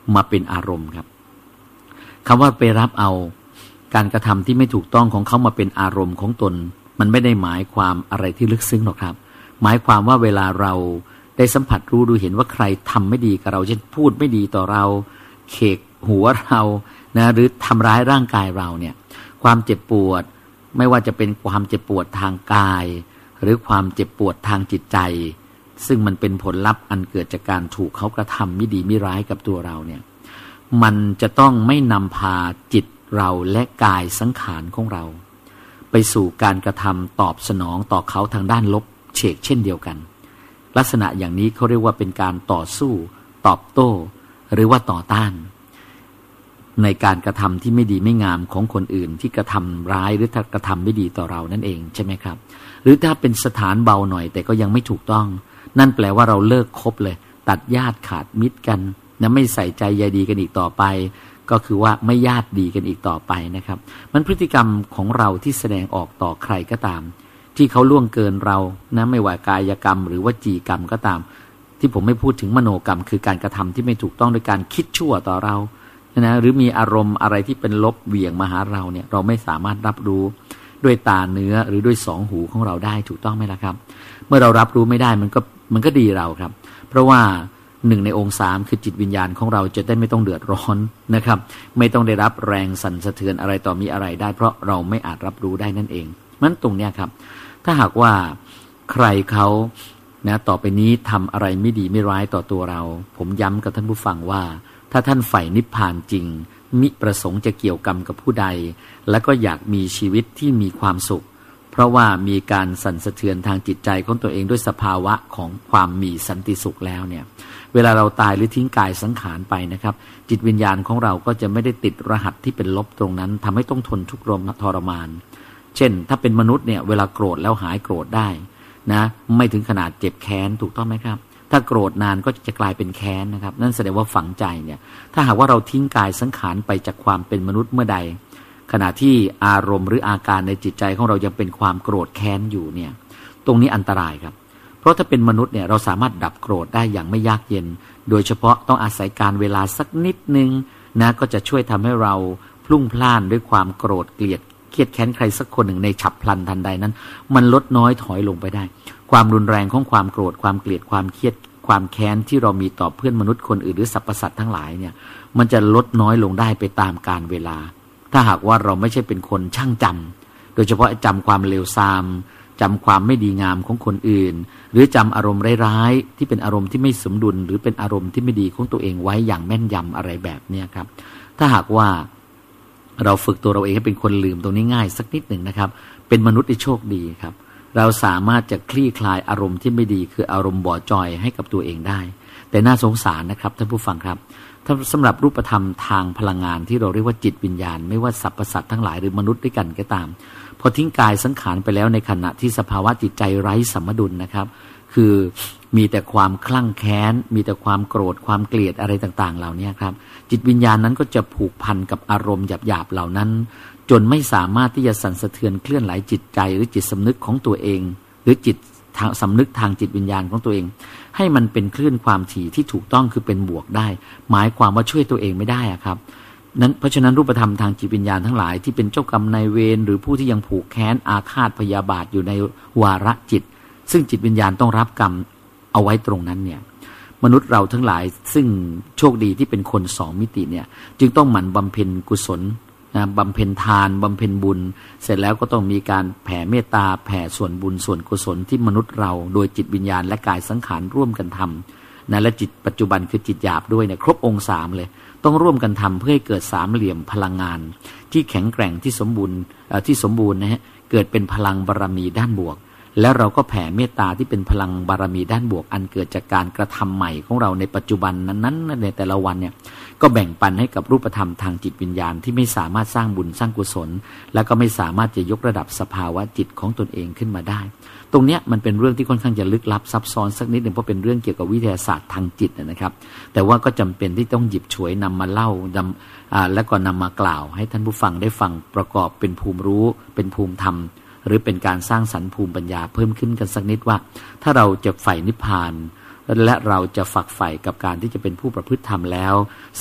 มาเป็นอารมณ์ครับคำว่าไปรับเอาการกระทำที่ไม่ถูกต้องของเขามาเป็นอารมณ์ของตนมันไม่ได้หมายความอะไรที่ลึกซึ้งหรอกครับหมายความว่าเวลาเราได้สัมผัสรู้ดูเห็นว่าใครทำไม่ดีกับเราเช่นพูดไม่ดีต่อเราเขกหัวเรานะหรือทำร้ายร่างกายเราเนี่ยความเจ็บปวดไม่ว่าจะเป็นความเจ็บปวดทางกายหรือความเจ็บปวดทางจิตใจซึ่งมันเป็นผลลัพธ์อันเกิดจากการถูกเขากระทำไม่ดีไม่ร้ายกับตัวเราเนี่ยมันจะต้องไม่นำพาจิตเราและกายสังขารของเราไปสู่การกระทำตอบสนองต่อเขาทางด้านลบเฉกเช่นเดียวกันลักษณะอย่างนี้เขาเรียกว่าเป็นการต่อสู้ตอบโต้หรือว่าต่อต้านในการกระทำที่ไม่ดีไม่งามของคนอื่นที่กระทำร้ายหรือกระทำไม่ดีต่อเรานั่นเองใช่ไหมครับหรือถ้าเป็นสถานเบาหน่อยแต่ก็ยังไม่ถูกต้องนั่นแปลว่าเราเลิกคบเลยตัดญาติขาดมิตรกันนะไม่ใส่ใจใยดีกันอีกต่อไปก็คือว่าไม่ญาติดีกันอีกต่อไปนะครับมันพฤติกรรมของเราที่แสดงออกต่อใครก็ตามที่เขาล่วงเกินเรานะไม่ว่ากายกรรมหรือวจีกรรมก็ตามที่ผมไม่พูดถึงมโนกรรมคือการกระทำที่ไม่ถูกต้องโดยการคิดชั่วต่อเรานะหรือมีอารมณ์อะไรที่เป็นลบเหวี่ยงมาหาเราเนี่ยเราไม่สามารถรับรู้ด้วยตาเนื้อหรือด้วยสองหูของเราได้ถูกต้องไหมล่ะครับเมื่อเรารับรู้ไม่ได้มันก็ดีเราครับเพราะว่าหนึ่งในองค์สามคือจิตวิญญาณของเราจะได้ไม่ต้องเดือดร้อนนะครับไม่ต้องได้รับแรงสั่นสะเทือนอะไรต่อมีอะไรได้เพราะเราไม่อาจรับรู้ได้นั่นเองนั้นตรงเนี้ยครับถ้าหากว่าใครเขานะต่อไปนี้ทำอะไรไม่ดีไม่ร้ายต่อตัวเราผมย้ำกับท่านผู้ฟังว่าถ้าท่านใฝ่นิพพานจริงมิประสงค์จะเกี่ยวกรรมกับผู้ใดและก็อยากมีชีวิตที่มีความสุขเพราะว่ามีการสั่นสะเทือนทางจิตใจของตัวเองด้วยสภาวะของความมีสันติสุขแล้วเนี่ยเวลาเราตายหรือทิ้งกายสังขารไปนะครับจิตวิญญาณของเราก็จะไม่ได้ติดรหัสที่เป็นลบตรงนั้นทำให้ต้องทนทุกข์ทรมานเช่นถ้าเป็นมนุษย์เนี่ยเวลาโกรธแล้วหายโกรธได้นะไม่ถึงขนาดเจ็บแค้นถูกต้องไหมครับถ้าโกรธนานก็จะกลายเป็นแค้นนะครับนั่นแสดงว่าฝังใจเนี่ยถ้าหากว่าเราทิ้งกายสังขารไปจากความเป็นมนุษย์เมื่อใดขณะที่อารมณ์หรืออาการในจิตใจของเรายังเป็นความโกรธแค้นอยู่เนี่ยตรงนี้อันตรายครับเพราะถ้าเป็นมนุษย์เนี่ยเราสามารถดับโกรธได้อย่างไม่ยากเย็นโดยเฉพาะต้องอาศัยการเวลาสักนิดนึงนะก็จะช่วยทำให้เราพลุ่งพล่านด้วยความโกรธเกลียดเครียดแค้นใครสักคนหนึ่งในฉับพลันทันใดนั้นมันลดน้อยถอยลงไปได้ความรุนแรงของความโกรธความเกลียดความเครียดความแค้นที่เรามีต่อเพื่อนมนุษย์คนอื่นหรือสรรพสัตว์ทั้งหลายเนี่ยมันจะลดน้อยลงได้ไปตามกาลเวลาถ้าหากว่าเราไม่ใช่เป็นคนช่างจำโดยเฉพาะจำความเลวทรามจำความไม่ดีงามของคนอื่นหรือจำอารมณ์ร้ายๆที่เป็นอารมณ์ที่ไม่สมดุลหรือเป็นอารมณ์ที่ไม่ดีของตัวเองไว้อย่างแม่นยำอะไรแบบนี้ครับถ้าหากว่าเราฝึกตัวเราเองให้เป็นคนลืมตรงนี้ง่ายสักนิดหนึ่งนะครับเป็นมนุษย์ที่โชคดีครับเราสามารถจะคลี่คลายอารมณ์ที่ไม่ดีคืออารมณ์บ่อจอยให้กับตัวเองได้แต่น่าสงสารนะครับท่านผู้ฟังครับสำหรับรูปธรรมทางพลังงานที่เราเรียกว่าจิตวิญญาณไม่ว่าสรรพสัตว์ทั้งหลายหรือมนุษย์ด้วยกันก็ตามพอทิ้งกายสังขารไปแล้วในขณะที่สภาวะจิตใจไร้สมดุลนะครับคือมีแต่ความคลั่งแค้นมีแต่ความโกรธความเกลียดอะไรต่างๆเหล่านี้ครับจิตวิญญาณนั้นก็จะผูกพันกับอารมณ์หยาบๆเหล่านั้นจนไม่สามารถที่จะสั่นสะเทือนเคลื่อนไหวจิตใจหรือจิตสำนึกของตัวเองหรือจิตสำนึกทางจิตวิญญาณของตัวเองให้มันเป็นคลื่นความถี่ที่ถูกต้องคือเป็นบวกได้หมายความว่าช่วยตัวเองไม่ได้อะครับนั้นเพราะฉะนั้นรูปธรรมทางจิตวิญญาณทั้งหลายที่เป็นเจ้ากรรมนายเวรหรือผู้ที่ยังผูกแค้นอาฆาตพยาบาทอยู่ในวาระจิตซึ่งจิตวิญญาณต้องรับกรรมเอาไว้ตรงนั้นเนี่ยมนุษย์เราทั้งหลายซึ่งโชคดีที่เป็นคนสองมิติเนี่ยจึงต้องหมั่นบำเพ็ญกุศลนะบำเพ็ญทานบำเพ็ญบุญเสร็จแล้วก็ต้องมีการแผ่เมตตาแผ่ส่วนบุญส่วนกุศลที่มนุษย์เราโดยจิตวิญญาณและกายสังขารร่วมกันทำนะและจิตปัจจุบันคือจิตหยาบด้วยเนี่ยครบองค์3เลยต้องร่วมกันทำเพื่อให้เกิดสามเหลี่ยมพลังงานที่แข็งแกร่งที่สมบูรณ์นะฮะเกิดเป็นพลังบารมีด้านบวกแล้วเราก็แผ่เมตตาที่เป็นพลังบารมีด้านบวกอันเกิดจากการกระทำใหม่ของเราในปัจจุบันนั้นในแต่ละวันเนี่ยก็แบ่งปันให้กับรูปธรรมทางจิตวิญญาณที่ไม่สามารถสร้างบุญสร้างกุศลและก็ไม่สามารถจะยกระดับสภาวะจิตของตนเองขึ้นมาได้ตรงเนี้ยมันเป็นเรื่องที่ค่อนข้างจะลึกลับซับซ้อนสักนิดนึงเพราะเป็นเรื่องเกี่ยวกับวิทยาศาสตร์ทางจิตนะครับแต่ว่าก็จำเป็นที่ต้องหยิบฉวยนำมาเล่าและก็นำมากล่าวให้ท่านผู้ฟังได้ฟังประกอบเป็นภูมิรู้เป็นภูมิธรรมหรือเป็นการสร้างสรรค์ภูมิปัญญาเพิ่มขึ้นกันสักนิดว่าถ้าเราจะใฝ่นิพพานและเราจะฝักใฝ่กับการที่จะเป็นผู้ประพฤติธรรมแล้ว